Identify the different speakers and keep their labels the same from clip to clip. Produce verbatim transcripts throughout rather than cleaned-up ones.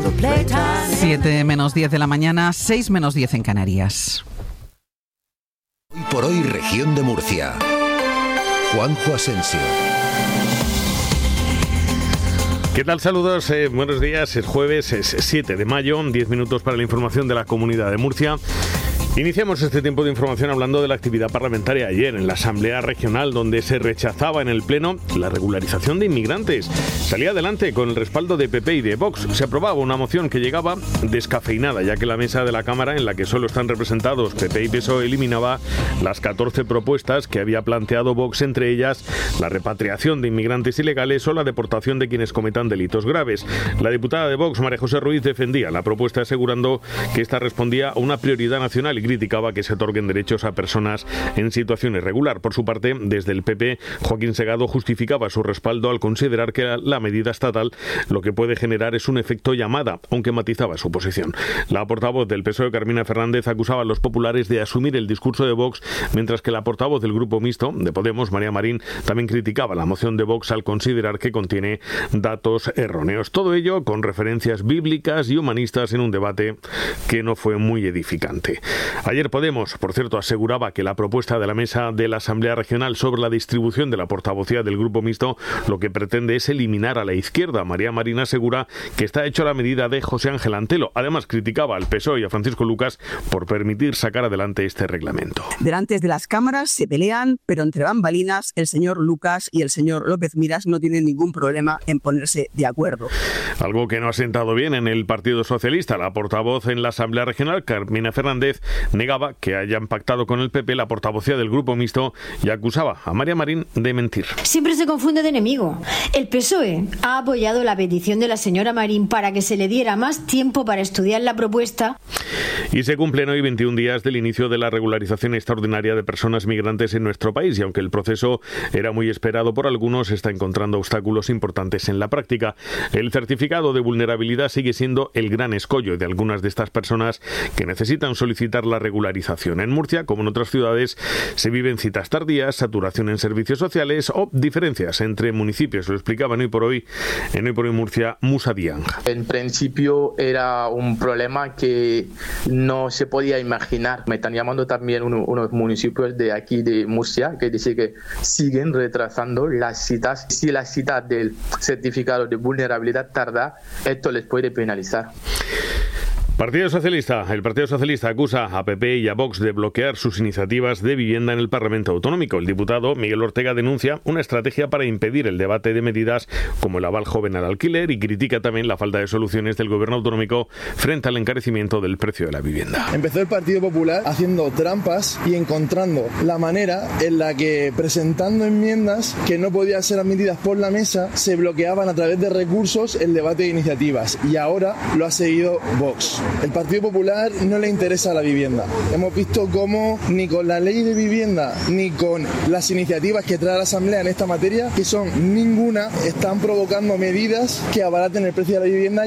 Speaker 1: siete menos diez de la mañana, seis menos diez en Canarias.
Speaker 2: Hoy por hoy, región de Murcia. Juanjo Asensio.
Speaker 3: ¿Qué tal? Saludos, eh, buenos días. Es jueves, es siete de mayo, diez minutos para la información de la Comunidad de Murcia. Iniciamos este tiempo de información hablando de la actividad parlamentaria ayer en la Asamblea Regional, donde se rechazaba en el Pleno la regularización de inmigrantes. Salía adelante con el respaldo de P P y de Vox. Se aprobaba una moción que llegaba descafeinada, ya que la mesa de la Cámara, en la que solo están representados P P y P S O E, eliminaba las catorce propuestas que había planteado Vox, entre ellas la repatriación de inmigrantes ilegales o la deportación de quienes cometan delitos graves. La diputada de Vox, María José Ruiz, defendía la propuesta asegurando que esta respondía a una prioridad nacional y criticaba que se otorguen derechos a personas en situación irregular. Por su parte, desde el P P, Joaquín Segado justificaba su respaldo al considerar que la medida estatal lo que puede generar es un efecto llamada, aunque matizaba su posición. La portavoz del P S O E, Carmina Fernández, acusaba a los populares de asumir el discurso de Vox, mientras que la portavoz del Grupo Mixto de Podemos, María Marín, también criticaba la moción de Vox al considerar que contiene datos erróneos. Todo ello con referencias bíblicas y humanistas en un debate que no fue muy edificante. Ayer Podemos, por cierto, aseguraba que la propuesta de la mesa de la Asamblea Regional sobre la distribución de la portavocía del Grupo Mixto lo que pretende es eliminar a la izquierda. María Marina asegura que está hecho a la medida de José Ángel Antelo. Además, criticaba al P S O E y a Francisco Lucas por permitir sacar adelante este reglamento.
Speaker 4: Delante de las cámaras se pelean, pero entre bambalinas el señor Lucas y el señor López Miras no tienen ningún problema en ponerse de acuerdo.
Speaker 3: Algo que no ha sentado bien en el Partido Socialista. La portavoz en la Asamblea Regional, Carmina Fernández, negaba que hayan pactado con el P P la portavocía del Grupo Mixto y acusaba a María Marín de mentir.
Speaker 5: Siempre se confunde de enemigo. El P S O E ha apoyado la petición de la señora Marín para que se le diera más tiempo para estudiar la propuesta.
Speaker 3: Y se cumplen hoy veintiún días del inicio de la regularización extraordinaria de personas migrantes en nuestro país, y aunque el proceso era muy esperado por algunos, está encontrando obstáculos importantes en la práctica. El certificado de vulnerabilidad sigue siendo el gran escollo de algunas de estas personas que necesitan solicitar la regularización. En Murcia, como en otras ciudades, se viven citas tardías, saturación en servicios sociales o diferencias entre municipios. Lo explicaban hoy por hoy, en Hoy por Hoy Murcia, Musa Diang.
Speaker 6: En principio era un problema que no se podía imaginar. Me están llamando también uno, unos municipios de aquí de Murcia que dicen que siguen retrasando las citas. Si la cita del certificado de vulnerabilidad tarda, esto les puede penalizar.
Speaker 3: Partido Socialista. El Partido Socialista acusa a P P y a Vox de bloquear sus iniciativas de vivienda en el Parlamento Autonómico. El diputado Miguel Ortega denuncia una estrategia para impedir el debate de medidas como el aval joven al alquiler y critica también la falta de soluciones del Gobierno autonómico frente al encarecimiento del precio de la vivienda.
Speaker 7: Empezó el Partido Popular haciendo trampas y encontrando la manera en la que, presentando enmiendas que no podían ser admitidas por la mesa, se bloqueaban a través de recursos el debate de iniciativas. Y ahora lo ha seguido Vox. El Partido Popular no le interesa la vivienda. Hemos visto cómo ni con la ley de vivienda ni con las iniciativas que trae la Asamblea en esta materia, que son ninguna, están provocando medidas que abaraten el precio de la vivienda.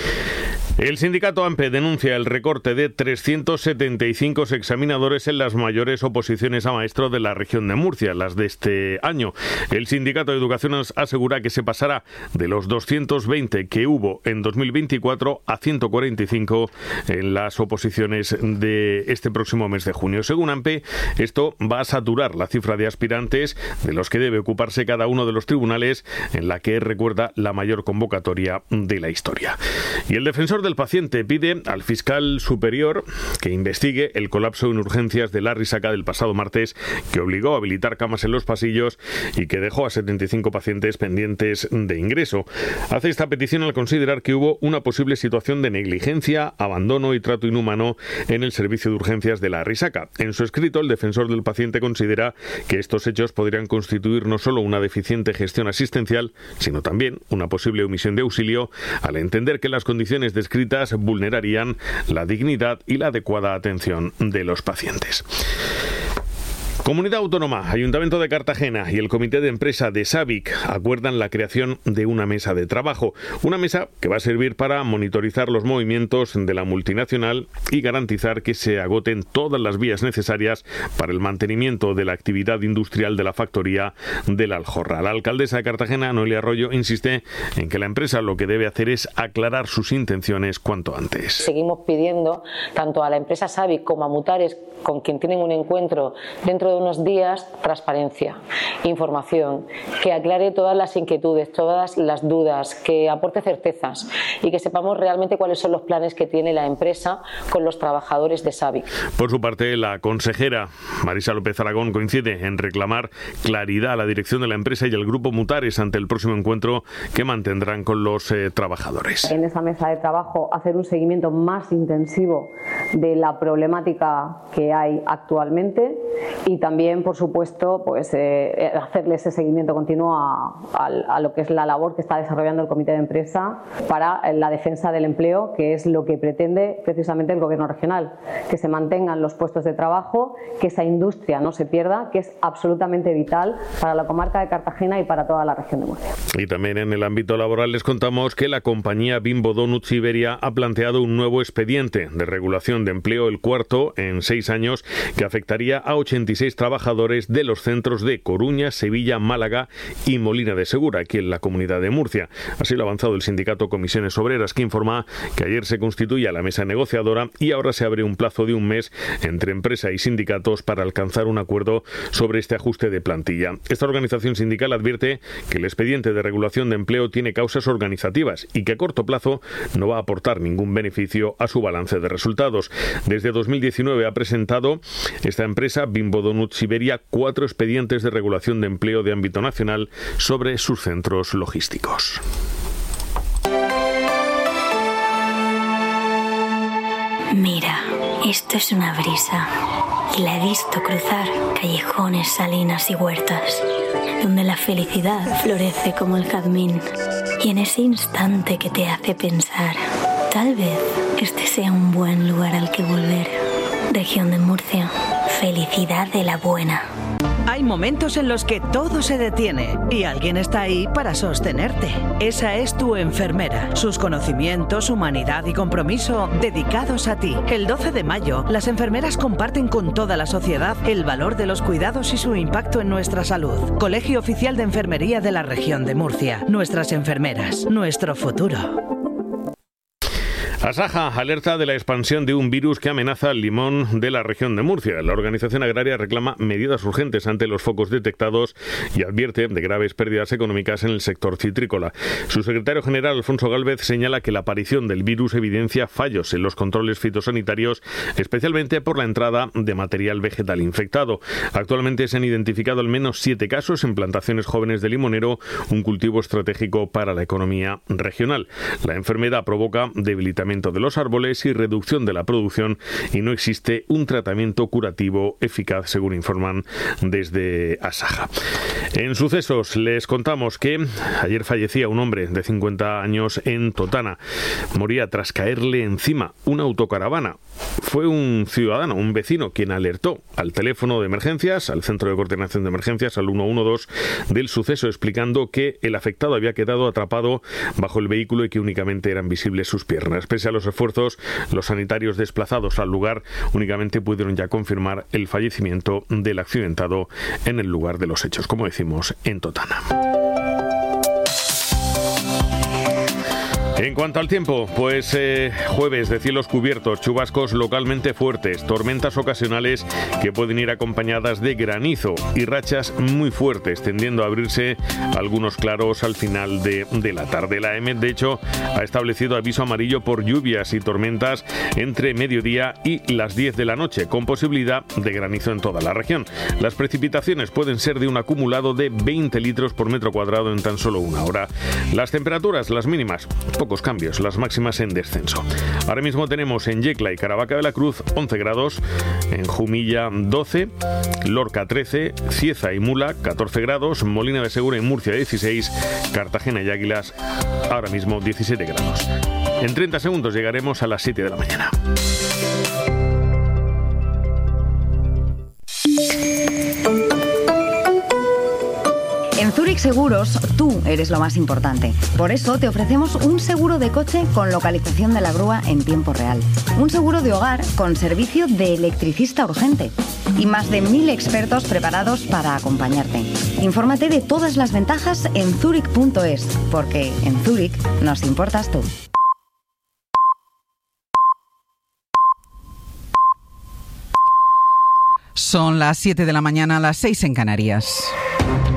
Speaker 3: El sindicato AMPE denuncia el recorte de trescientos setenta y cinco examinadores en las mayores oposiciones a maestro de la región de Murcia, las de este año. El sindicato de Educación asegura que se pasará de los doscientos veinte que hubo en dos mil veinticuatro a ciento cuarenta y cinco en las oposiciones de este próximo mes de junio. Según AMPE, esto va a saturar la cifra de aspirantes de los que debe ocuparse cada uno de los tribunales, en la que recuerda la mayor convocatoria de la historia. Y el defensor del paciente pide al fiscal superior que investigue el colapso en urgencias de la Risaca del pasado martes, que obligó a habilitar camas en los pasillos y que dejó a setenta y cinco pacientes pendientes de ingreso. Hace esta petición al considerar que hubo una posible situación de negligencia, abandono y trato inhumano en el servicio de urgencias de la Risaca. En su escrito, el defensor del paciente considera que estos hechos podrían constituir no solo una deficiente gestión asistencial, sino también una posible omisión de auxilio, al entender que las condiciones descritas vulnerarían la dignidad y la adecuada atención de los pacientes. Comunidad Autónoma, Ayuntamiento de Cartagena y el Comité de Empresa de SABIC acuerdan la creación de una mesa de trabajo. Una mesa que va a servir para monitorizar los movimientos de la multinacional y garantizar que se agoten todas las vías necesarias para el mantenimiento de la actividad industrial de la factoría del Aljorra. La alcaldesa de Cartagena, Noelia Arroyo, insiste en que la empresa lo que debe hacer es aclarar sus intenciones cuanto antes.
Speaker 8: Seguimos pidiendo tanto a la empresa SABIC como a Mutares, con quien tienen un encuentro dentro de unos días, transparencia, información, que aclare todas las inquietudes, todas las dudas, que aporte certezas y que sepamos realmente cuáles son los planes que tiene la empresa con los trabajadores de SABIC.
Speaker 3: Por su parte, la consejera Marisa López Aragón coincide en reclamar claridad a la dirección de la empresa y al grupo Mutares ante el próximo encuentro que mantendrán con los eh, trabajadores.
Speaker 8: En esa mesa de trabajo hacer un seguimiento más intensivo de la problemática que hay actualmente y también, por supuesto, pues eh, hacerle ese seguimiento continuo a, a, a lo que es la labor que está desarrollando el Comité de Empresa para la defensa del empleo, que es lo que pretende precisamente el Gobierno regional, que se mantengan los puestos de trabajo, que esa industria no se pierda, que es absolutamente vital para la comarca de Cartagena y para toda la región de Murcia.
Speaker 3: Y también en el ámbito laboral les contamos que la compañía Bimbo Donuts Iberia ha planteado un nuevo expediente de regulación de empleo, el cuarto en seis años, que afectaría a ochenta y seis trabajadores de los centros de Coruña, Sevilla, Málaga y Molina de Segura, aquí en la Comunidad de Murcia. Así lo ha avanzado el sindicato Comisiones Obreras, que informa que ayer se constituía la mesa negociadora y ahora se abre un plazo de un mes entre empresa y sindicatos para alcanzar un acuerdo sobre este ajuste de plantilla. Esta organización sindical advierte que el expediente de regulación de empleo tiene causas organizativas y que a corto plazo no va a aportar ningún beneficio a su balance de resultados. Desde dos mil diecinueve ha presentado esta empresa, Bimbo Donuts Iberia, cuatro expedientes de regulación de empleo de ámbito nacional sobre sus centros logísticos.
Speaker 9: Mira, esto es una brisa y la he visto cruzar callejones, salinas y huertas, donde la felicidad florece como el jazmín. Y en ese instante que te hace pensar, tal vez este sea un buen lugar al que volver. Región de Murcia, felicidad de la buena.
Speaker 10: Hay momentos en los que todo se detiene y alguien está ahí para sostenerte. Esa es tu enfermera. Sus conocimientos, humanidad y compromiso dedicados a ti. El doce de mayo, las enfermeras comparten con toda la sociedad el valor de los cuidados y su impacto en nuestra salud. Colegio Oficial de Enfermería de la Región de Murcia. Nuestras enfermeras, nuestro futuro.
Speaker 3: Asaja alerta de la expansión de un virus que amenaza al limón de la región de Murcia. La organización agraria reclama medidas urgentes ante los focos detectados y advierte de graves pérdidas económicas en el sector citrícola. Su secretario general, Alfonso Gálvez, señala que la aparición del virus evidencia fallos en los controles fitosanitarios, especialmente por la entrada de material vegetal infectado. Actualmente se han identificado al menos siete casos en plantaciones jóvenes de limonero, un cultivo estratégico para la economía regional. La enfermedad provoca debilitamiento de los árboles y reducción de la producción y no existe un tratamiento curativo eficaz, según informan desde Asaja. En sucesos les contamos que ayer fallecía un hombre de cincuenta años en Totana. Moría tras caerle encima una autocaravana. Fue un ciudadano, un vecino, quien alertó al teléfono de emergencias, al Centro de Coordinación de Emergencias, al ciento doce, del suceso, explicando que el afectado había quedado atrapado bajo el vehículo y que únicamente eran visibles sus piernas. Pese a los esfuerzos, los sanitarios desplazados al lugar únicamente pudieron ya confirmar el fallecimiento del accidentado en el lugar de los hechos, como decimos, en Totana. En cuanto al tiempo, pues eh, jueves de cielos cubiertos, chubascos localmente fuertes, tormentas ocasionales que pueden ir acompañadas de granizo y rachas muy fuertes, tendiendo a abrirse algunos claros al final de, de la tarde. La EMET, de hecho, ha establecido aviso amarillo por lluvias y tormentas entre mediodía y las diez de la noche, con posibilidad de granizo en toda la región. Las precipitaciones pueden ser de un acumulado de veinte litros por metro cuadrado en tan solo una hora. Las temperaturas, las mínimas, pocos cambios, las máximas en descenso. Ahora mismo tenemos en Yecla y Caravaca de la Cruz once grados, en Jumilla doce, Lorca trece, Cieza y Mula catorce grados, Molina de Segura y Murcia dieciséis, Cartagena y Águilas ahora mismo diecisiete grados. En treinta segundos llegaremos a las siete de la mañana.
Speaker 11: seguros, tú eres lo más importante. Por eso te ofrecemos un seguro de coche con localización de la grúa en tiempo real. Un seguro de hogar con servicio de electricista urgente. Y más de mil expertos preparados para acompañarte. Infórmate de todas las ventajas en zurich punto es, porque en Zurich nos importas tú.
Speaker 1: Son las siete de la mañana, las seis en Canarias.